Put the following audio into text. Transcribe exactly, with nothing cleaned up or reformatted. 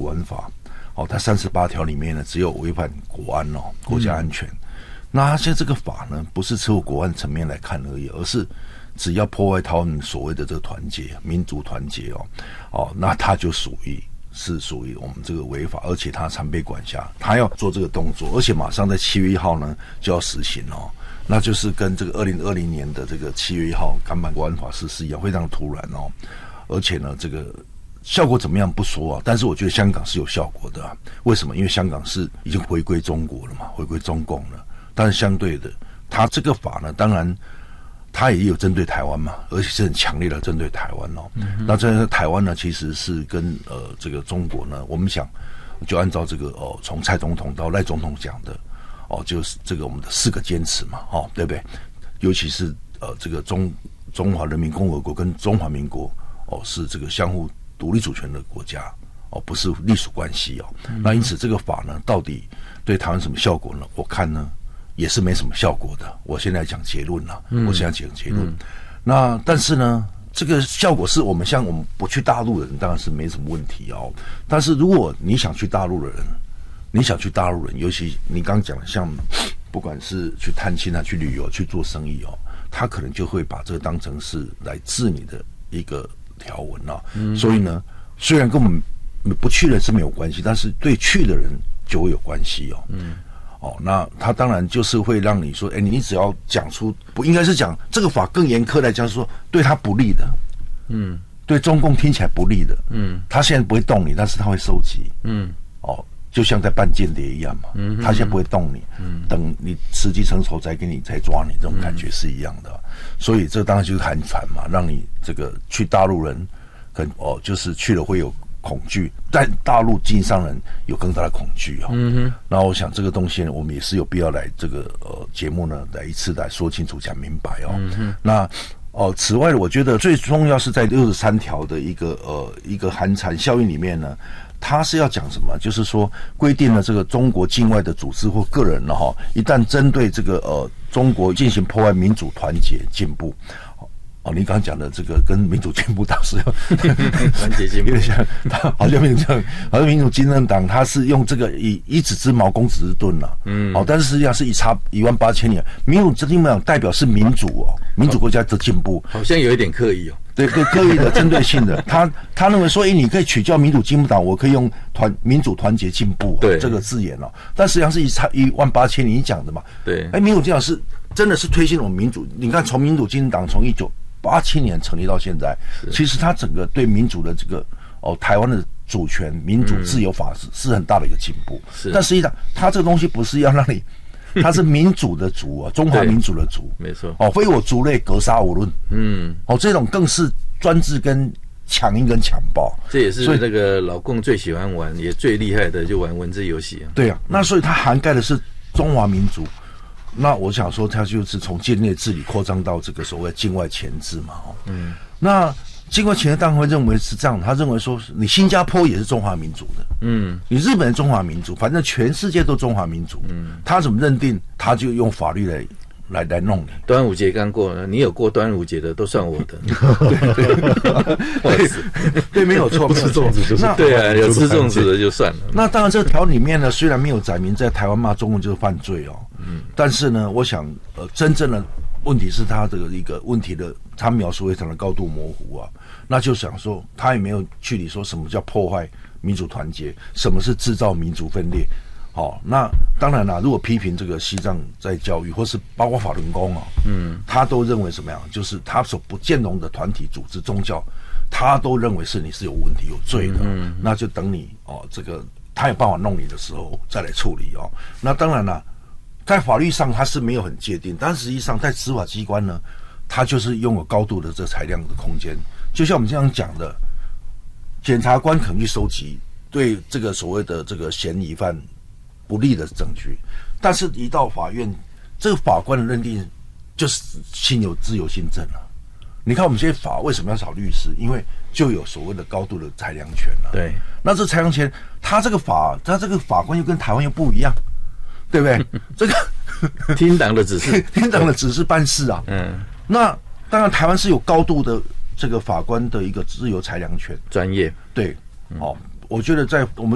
国安法，哦，它三十八条里面呢，只有违反国安哦，国家安全。嗯、那现在这个法呢，不是只有国安层面来看而已，而是只要破坏他们所谓的这个团结、民族团结哦，哦，那它就属于是属于我们这个违法，而且它常被管辖，他要做这个动作，而且马上在七月一号呢就要实行哦。那就是跟这个二零二零年的这个七月一号港版国安法实施一样，非常突然哦。而且呢，这个效果怎么样不说啊，但是我觉得香港是有效果的啊。为什么？因为香港是已经回归中国了嘛，回归中共了。但是相对的，它这个法呢，当然它也有针对台湾嘛，而且是很强烈的针对台湾哦。嗯、那在台湾呢，其实是跟呃这个中国呢，我们想就按照这个哦，从蔡总统到赖总统讲的。哦，就是这个我们的四个坚持嘛，哦，对不对？尤其是呃，这个中中华人民共和国跟中华民国哦，是这个相互独立主权的国家哦，不是隶属关系哦。嗯、那因此这个法呢，到底对台湾什么效果呢？我看呢也是没什么效果的。我现在讲结论了，嗯、我现在讲结论。嗯、那但是呢，这个效果是我们像我们不去大陆的人，当然是没什么问题哦。但是如果你想去大陆的人，你想去大陆人，尤其你刚讲的，像不管是去探亲啊、去旅游、去做生意哦，他可能就会把这个当成是来治你的一个条文啊。嗯、所以呢，虽然跟我们不去的是没有关系，但是对去的人就会有关系哦。嗯，哦，那他当然就是会让你说，哎，你只要讲出不应该是讲这个法更严苛来讲，说对他不利的，嗯，对中共听起来不利的，嗯，他现在不会动你，但是他会收集，嗯，哦。就像在办间谍一样嘛，嗯、他现在不会动你，嗯、等你时机成熟再给你再抓你，这种感觉是一样的。嗯、所以这当然就是寒蝉嘛，让你这个去大陆人，跟哦就是去了会有恐惧，但大陆经商人有更大的恐惧哦。嗯、那我想这个东西呢，我们也是有必要来这个呃节目呢来一次来说清楚讲明白哦。嗯、那哦、呃，此外我觉得最重要是在六十三条的一个呃一个寒蝉效应里面呢。他是要讲什么？就是说，规定了这个中国境外的组织或个人了哈，一旦针对这个呃中国进行破坏民主团结进步，哦，你刚刚讲的这个跟民主进步党是团结进步， 有点像，好像民主，好像民主进政党，他是用这个以以子之矛攻子之盾了，嗯，哦，但是实际上是一差一万八千里，民主进步党代表是民主哦，民主国家的进步， 好像有一点刻意哦。 对对，刻意的、针对性的，他他认为说，哎，你可以取叫民主进步党，我可以用团民主团结进步、哦、这个字眼哦，但实际上是一差一万八千里你讲的嘛。 对， 哎，民主进步党是真的是推进我们民主。你看，从民主进步党从一九八七年成立到现在，其实它整个对民主的这个哦，台湾的主权、民主、自由法是、嗯、是很大的一个进步。是，但实际上，它这个东西不是要让你。它是民主的主啊，中华民主的主， 没错。 哦，非我族类，格杀勿论。嗯，哦，这种更是专制跟强硬跟强暴。 这也是那个老共最喜欢玩，也最厉害的，就玩文字游戏啊。 对啊，那所以它涵盖的是中华民族。那我想说，它就是从境内治理扩张到这个所谓境外钳制嘛。哦，嗯，那。境外前的当然会认为是这样，他认为说你新加坡也是中华民族的，嗯，你日本是中华民族，反正全世界都中华民族，嗯，他怎么认定，他就用法律来来来弄你。 端午节刚过了，你有过端午节的都算我的， 对对对，对，没有错， 不吃粽子就是对啊，有吃粽子的就算了。 那当然，这条里面呢，虽然没有载明在台湾骂中共就是犯罪哦，嗯，但是呢，我想呃，真正的。问题是他这个一个问题的，他描述非常的高度模糊啊，那就想说他也没有具体说什么叫破坏民主团结，什么是制造民族分裂。好、哦，那当然啦，如果批评这个西藏在教育，或是包括法轮功啊，嗯，他都认为什么样？就是他所不兼容的团体、组织、宗教，他都认为是你是有问题、有罪的、哦，嗯，那就等你哦，这个他有办法弄你的时候再来处理哦。那当然啦。在法律上它是没有很界定，但实际上在执法机关呢，它就是拥有高度的这裁量的空间。就像我们这样讲的，检察官可能去收集对这个所谓的这个嫌疑犯不利的证据，但是一到法院，这个法官的认定就是心有自由心证了。你看我们这些法为什么要找律师？因为就有所谓的高度的裁量权了。 对， 那这裁量权，他这个法，他这个法官又跟台湾又不一样。对不对？这个听党的指示， 听党的指示办事啊。嗯，那当然，台湾是有高度的这个法官的一个自由裁量权， 专业。 对，哦，我觉得在我们。